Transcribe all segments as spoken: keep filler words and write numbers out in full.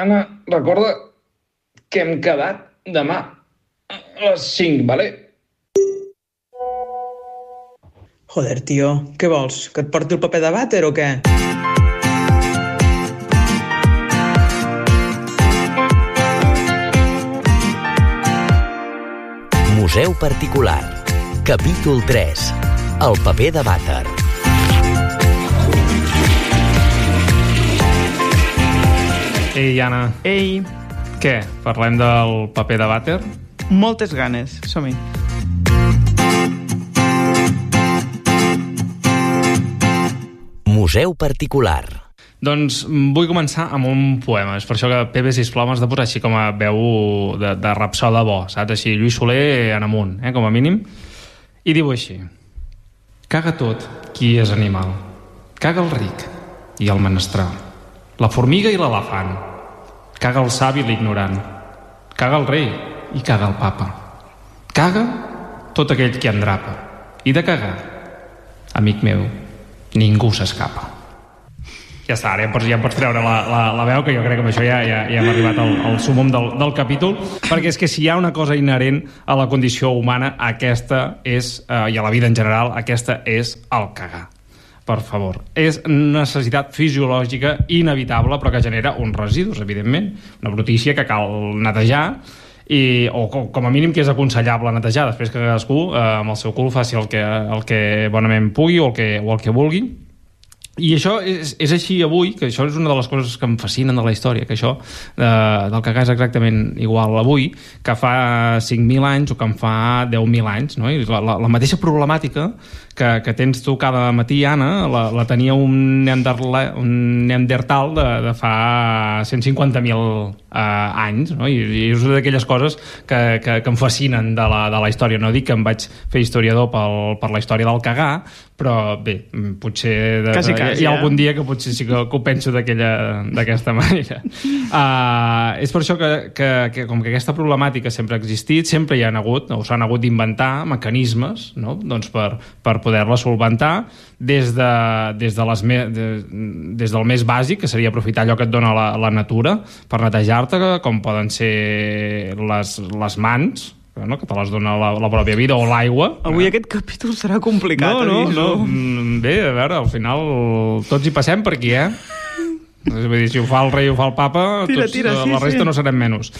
Anna, recorda que hem quedat demà a les cinc, vale? Joder, tio, què vols? Que et porti el paper de vàter o què? Museu particular. Capítol tres. El paper de vàter. Ei, Anna. Ei, Què? Parlem del paper de vàter? moltes ganes, som-hi. Museu particular. Doncs vull començar amb un poema. És per això que Pepe, sisplau, m'has de posar així com a veu de, de rapsoda bo, saps? Així, Lluís Soler en amunt, eh? Com a mínim. I diu així: caga tot qui és animal. Caga el ric i el menestral, la formiga i l'elefant. Caga el savi i l'ignorant. Caga el rei i caga el papa. Caga tot aquell qui endrapa. I de cagar, amic meu, ningú s'escapa. Ja està, ara ja em pots, ja em pots treure la, la, la veu, que jo crec que amb això ja, ja, ja hem arribat al, al sumum del, del capítol, perquè és que si hi ha una cosa inherent a la condició humana, aquesta és, eh, i a la vida en general, aquesta és el cagar. Per favor. És necessitat fisiològica inevitable, però que genera uns residus, evidentment. Una brutícia que cal netejar, i, o com a mínim que és aconsellable netejar, després que cadascú eh, amb el seu cul faci el que, el que bonament pugui o el que, o el que vulgui. I això és, és així avui, que això és una de les coses que em fascinen de la història, que això eh, del cagar és exactament igual avui que fa cinc mil anys o que en fa deu mil anys, no? I la, la, la mateixa problemàtica que, que tens tu cada matí, Anna, la, la tenia un, neanderla, un neandertal de, de fa cent cinquanta mil eh, anys, no? I, i és una d'aquelles coses que, que, que em fascinen de la, de la història. No dic que em vaig fer historiador pel, per la història del cagar, però bé, potser de, quasi, quasi, hi ha eh? algun dia que potser sí que, que ho penso d'aquesta manera. Uh, és per això que, que, que com que aquesta problemàtica sempre ha existit, sempre hi ha hagut, o s'han hagut d'inventar mecanismes, no? Doncs per, per poder-la solventar des, de, des, de les me, de, des del més bàsic, que seria aprofitar allò que et dona la, la natura per netejar-te, com poden ser les, les mans, no? Que te les dona la, la pròpia vida, o l'aigua. Avui aquest capítol serà complicat. No, no, aviso. no. Bé, a veure, al final tots hi passem per aquí, eh? És a dir, si ho fa el rei o ho fa el papa, tira, tots, tira, sí, la resta sí. no serem menys.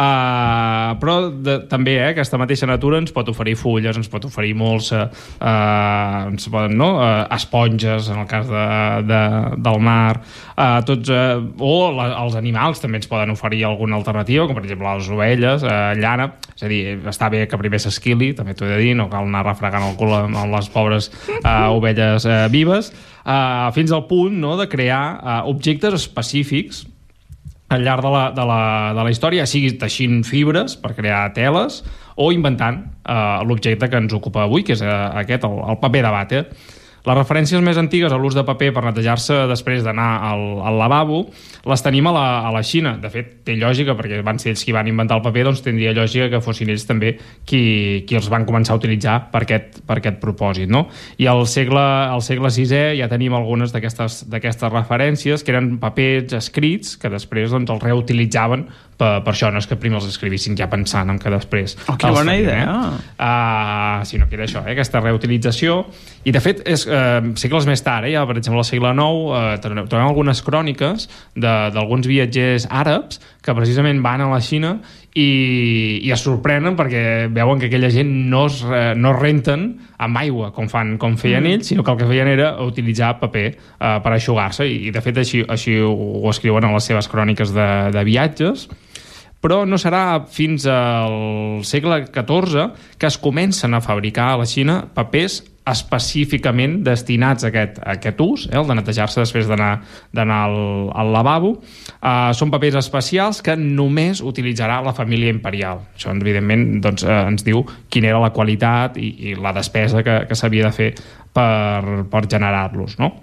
Uh, però de, també eh, aquesta mateixa natura ens pot oferir fulles, ens pot oferir molsa, uh, ens poden, no? Uh, esponges, en el cas de, de, del mar, uh, tots, uh, o la, els animals també ens poden oferir alguna alternativa, com per exemple les ovelles, uh, llana. És a dir, està bé que primer s'esquili, també t'ho he de dir, no cal anar refregant el cul amb les pobres uh, ovelles uh, vives, uh, fins al punt, no?, de crear uh, objectes específics al llarg de la, de la, de la història, sigui teixint fibres per crear teles o inventant uh, l'objecte que ens ocupa avui, que és uh, aquest, el, el paper de vàter. Les referències més antigues a l'ús de paper per netejar-se després d'anar al, al lavabo les tenim a la, a la Xina. De fet, té lògica, perquè van ser ells qui van inventar el paper, doncs tindria lògica que fossin ells també qui, qui els van començar a utilitzar per aquest, per aquest propòsit, no? I al segle, al segle sisè ja tenim algunes d'aquestes d'aquestes referències, que eren papers escrits que després doncs, els reutilitzaven per, per això, no és que primer els escrivissin ja pensant en que després... Oh, que bona farien, idea! Eh? Uh, sinó que era això, eh? Aquesta reutilització. I de fet, és, uh, segles més tard, eh? Ja, per exemple, al segle nou, uh, trobem algunes cròniques d'alguns viatgers àrabs que precisament van a la Xina i, i es sorprenen perquè veuen que aquella gent no es, no es renten amb aigua, com, fan, com feien mm. ells, sinó que el que feien era utilitzar paper uh, per aixugar-se, i, i de fet així, així ho, ho escriuen en les seves cròniques de, de viatges. Però no serà fins al segle catorze que es comencen a fabricar a la Xina papers específicament destinats a aquest, a aquest ús, eh, el de netejar-se després d'anar al, al lavabo. Uh, són papers especials que només utilitzarà la família imperial. Això, evidentment, doncs, uh, ens diu quina era la qualitat i, i la despesa que, que s'havia de fer per, per generar-los, no?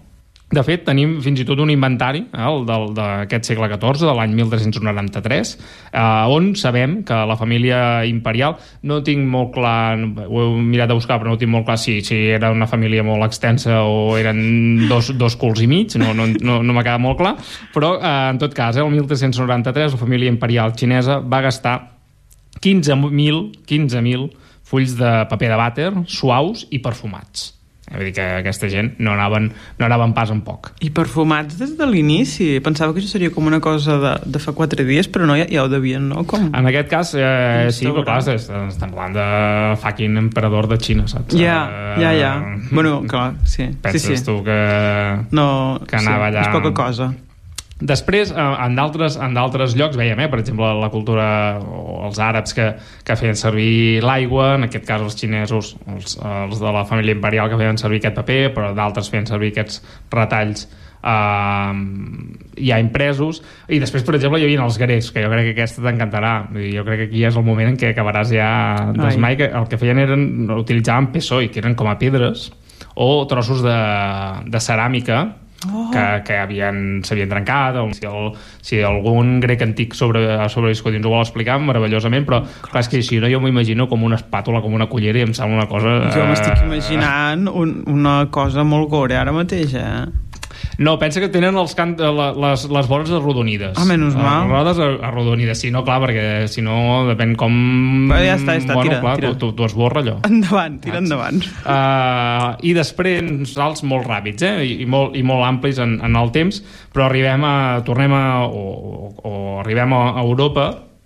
De fet, tenim fins i tot un inventari eh, d'aquest segle catorze, de l'any mil tres-cents noranta-tres, eh, on sabem que la família imperial, no tinc molt clar, ho he mirat de buscar, però no tinc molt clar si, si era una família molt extensa o eren dos, dos culs i mig, no, no, no, no m'ha quedat molt clar, però eh, en tot cas, eh, el mil tres-cents noranta-tres la família imperial xinesa va gastar quinze mil fulls de paper de vàter suaus i perfumats. Vull dir que aquesta gent no anaven, no anaven pas en poc. I perfumats des de l'inici. Pensava que això seria com una cosa de, de fa quatre dies, però no, ja, ja ho devien, no? Com... En aquest cas, eh, sí, però clar, estem parlant de fucking emperador de Xina, saps? Ja, ja, ja. Uh, bueno, clar, sí. Penses sí, sí. tu que, no, que anava sí, allà... és poca cosa. Després, en d'altres en d'altres llocs, veiem, eh, per exemple, la cultura o els àrabs que, que feien servir l'aigua, en aquest cas els xinesos, els, els de la família imperial que feien servir aquest paper, però d'altres feien servir aquests retalls eh, ja impresos. I després, per exemple, hi havia els grecs, que jo crec que aquesta t'encantarà. Jo crec que aquí és el moment en què acabaràs ja d'esmai, que el que feien eren, utilitzaven pessoi, que eren com a pedres, o trossos de, de ceràmica, Oh. que, que havien, s'havien trencat, o si, el, si algun grec antic sobre, sobre discutint ens ho vol explicar meravellosament, però clar, és que si no jo m'ho imagino com una espàtula, com una cullera, i em sembla una cosa... Jo m'estic imaginant un, una cosa molt gore ara mateix, eh? No, pensa que tenen els can... les, les vores arrodonides. Ah, menys mal. Les rodes arrodonides, sí, no, clar, perquè si no, depèn com... Però ja està, ja està, bueno, tira, clar, tira. Tu, tu esborra allò. Endavant, tira Saps? endavant. Uh, I després, salts molt ràpids, eh? I, i, molt, i molt amplis en, en el temps, però arribem a... tornem a... o, o, o arribem a Europa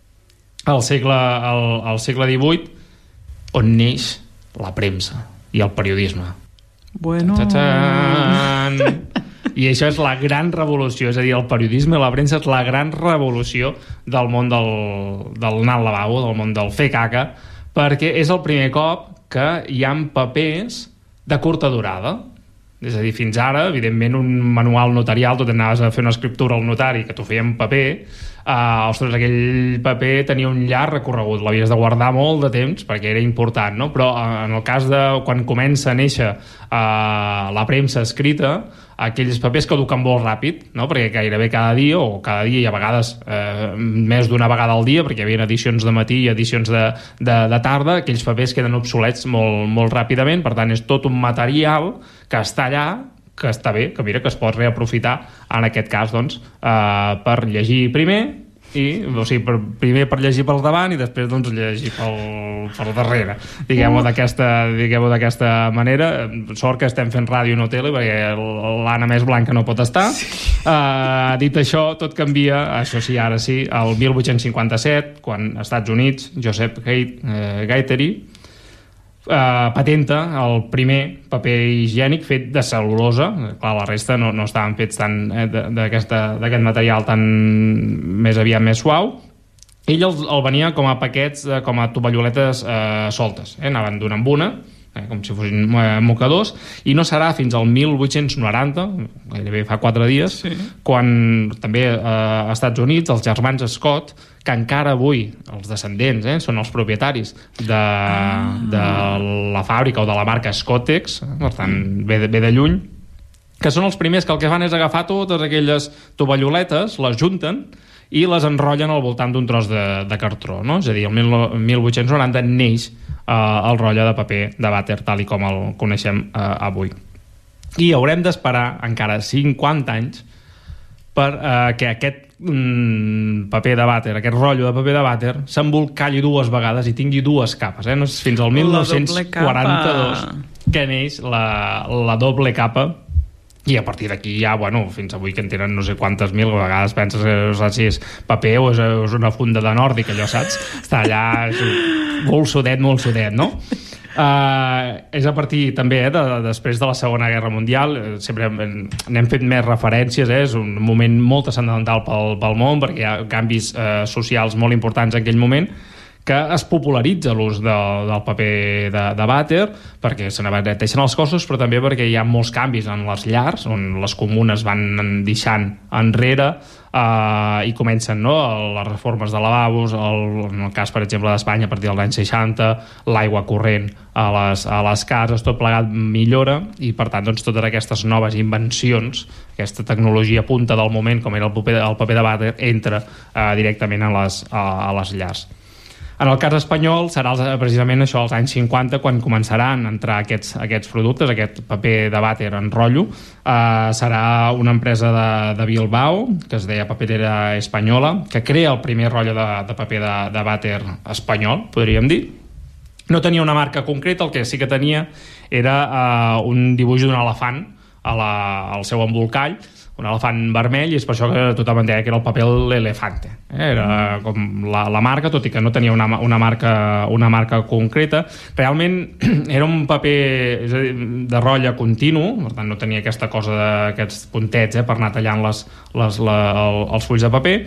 al segle, al, al segle divuit, on neix la premsa i el periodisme. Bueno... Ta-ta-tan! I això és la gran revolució, és a dir, el periodisme i la premsa és la gran revolució del món del, del anar al lavabo, del món del fer caca, perquè és el primer cop que hi ha papers de curta durada. És a dir, fins ara, evidentment, un manual notarial, tu t'anaves a fer una escriptura al notari que t'ho feia en paper, uh, ostres, aquell paper tenia un llarg recorregut, l'havies de guardar molt de temps perquè era important, no? Però uh, en el cas de quan comença a néixer uh, la premsa escrita, aquells papers caduquen molt ràpid, no? Perquè gairebé cada dia, o cada dia i a vegades eh, més d'una vegada al dia, perquè hi havia edicions de matí i edicions de, de, de tarda, aquells papers queden obsolets molt, molt ràpidament, per tant és tot un material que està allà, que està bé, que mira, que es pot reaprofitar en aquest cas, doncs, eh, per llegir primer, i, o sigui, per, primer per llegir pel davant i després doncs llegir pel, pel darrere, diguem-ho d'aquesta diguem-ho d'aquesta manera. Sort que estem fent ràdio i no tele, perquè l'Anna més blanca no pot estar. Sí. Uh, dit això, tot canvia, això sí, ara sí, el mil vuit-cents cinquanta-set, quan als Estats Units Joseph Guattari Uh, patenta el primer paper higiènic fet de cel·lulosa. Clar, la resta no, no estaven fets tant eh, d'aquest material tan més aviat més suau. Ell el, el venia com a paquets, eh, com a tovalloletes eh, soltes, eh? Anaven d'una en una, eh, com si fossin eh, mocadors, i no serà fins al mil vuit-cents noranta, gairebé fa quatre dies, sí. Quan també eh, als Estats Units els germans Scott, que encara avui els descendents eh, són els propietaris de, ah. de la fàbrica o de la marca Scottex, eh, per tant ve de, ve de lluny, que són els primers que el que fan és agafar totes aquelles tovalloletes, les junten i les enrotllen al voltant d'un tros de, de cartró, no? És a dir, el mil vuit-cents noranta neix eh, el rotllo de paper de vàter tal i com el coneixem eh, avui. I haurem d'esperar encara cinquanta anys per eh, que aquest mm, paper de vàter, aquest rotllo de paper de vàter s'embolcalli dues vegades i tingui dues capes, eh? No és fins al mil nou-cents quaranta-dos que neix la, la doble capa, i a partir d'aquí ja, bueno, fins avui que en tenen no sé quantes mil, a vegades penses que no sé si és paper o és, és una funda de nòrdic, allò, saps? Està allà molt sudet, molt sudet, no? Uh, és a partir també eh, de, de, després de la Segona Guerra Mundial, eh, sempre n'hem fet més referències, eh, és un moment molt transcendental pel, pel món perquè hi ha canvis eh, socials molt importants en aquell moment, que es popularitza l'ús de, del paper de, de vàter perquè se n'abarateixen els costos, però també perquè hi ha molts canvis en les llars, on les comunes van deixant enrere eh, i comencen, no?, les reformes de lavabos, el, en el cas, per exemple, d'Espanya, a partir dels anys seixanta, l'aigua corrent a les, a les cases, tot plegat millora, i per tant, doncs, totes aquestes noves invencions, aquesta tecnologia punta del moment, com era el paper, el paper de vàter, entra eh, directament a les, a, a les llars. En el cas espanyol serà precisament això, als anys cinquanta, quan començaran a entrar aquests, aquests productes, aquest paper de vàter en rotllo. Eh, serà una empresa de, de Bilbao, que es deia Paperera Espanyola, que crea el primer rotllo de, de paper de, de vàter espanyol, podríem dir. No tenia una marca concreta, el que sí que tenia era eh, un dibuix d'un elefant a la, al seu embolcall, un elefant vermell, i és per això que tothom en deia que era el paper l'elefante. Eh? Era com la, la marca, tot i que no tenia una, una, marca, una marca concreta. Realment era un paper, és a dir, de rotlle continu, per tant no tenia aquesta cosa d'aquests puntets eh, per anar tallant les, les, la, el, els fulls de paper.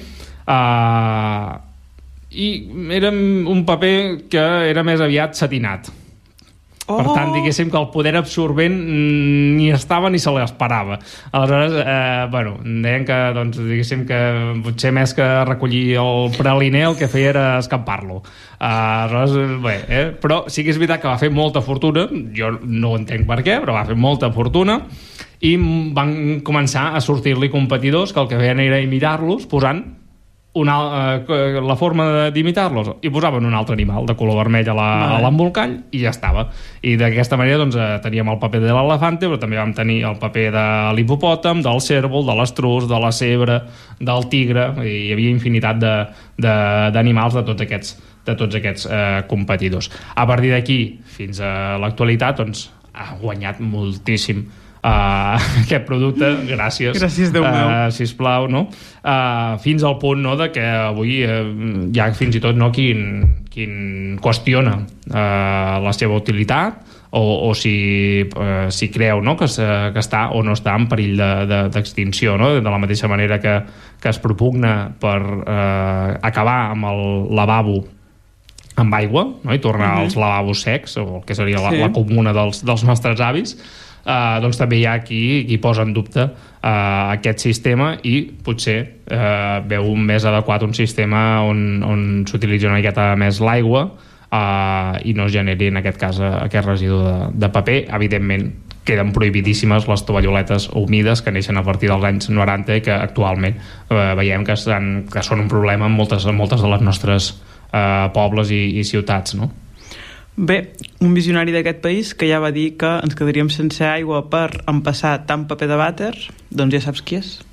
Uh, I era un paper que era més aviat satinat. Oh. Per tant, diguéssim que el poder absorbent ni estava ni se l'esperava. Aleshores, eh, bueno, deien que, doncs, diguéssim que potser més que recollir el praliner el que feia era escampar-lo. Uh, aleshores, bé, eh? Però sí que és veritat que va fer molta fortuna, jo no entenc per què, però va fer molta fortuna, i van començar a sortir-li competidors que el que feien era imitar-los posant una, uh, la forma d'imitar-los, i posaven un altre animal de color vermell a l'embolcall i ja estava. I d'aquesta manera doncs, uh, teníem el paper de l'elefante, però també vam tenir el paper de l'hipopòtam, del cérvol, de l'estrus, de la zebra, del tigre, i hi havia infinitat d'animals de, de, de tots aquests, de tots aquests uh, competidors. A partir d'aquí, fins a l'actualitat, doncs, ha guanyat moltíssim Uh, aquest producte, gràcies, gràcies Déu meu, uh, sisplau, no? Uh, fins al punt, no?, de que avui uh, hi ha fins i tot, no?, qui, qui qüestiona uh, la seva utilitat o, o si, uh, si creu, no?, que, que està o no està en perill d'extinció, de, de, no?, de la mateixa manera que, que es propugna per uh, acabar amb el lavabo amb aigua, no?, i tornar uh-huh. als lavabos secs, o el que seria la, sí. la comuna dels, dels nostres avis. Uh, doncs també hi ha qui, qui posa en dubte uh, aquest sistema, i potser uh, veu més adequat un sistema on, on s'utilitzi una miqueta més l'aigua uh, i no es generi en aquest cas aquest residu de, de paper. Evidentment queden prohibidíssimes les tovalloletes humides que neixen a partir dels anys noranta i que actualment uh, veiem que, estan, que són un problema en moltes, en moltes de les nostres uh, pobles i, i ciutats, no? Bé, un visionari d'aquest país que ja va dir que ens quedaríem sense aigua per empassar tant paper de vàter, doncs ja saps qui és.